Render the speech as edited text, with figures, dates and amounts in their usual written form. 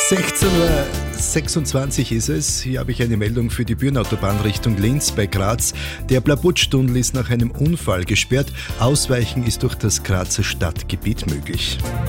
16:26 Uhr ist es. Hier habe ich eine Meldung für die Bürenautobahn Richtung Linz bei Graz. Der Blabutsch-Tunnel ist nach einem Unfall gesperrt. Ausweichen ist durch das Grazer Stadtgebiet möglich.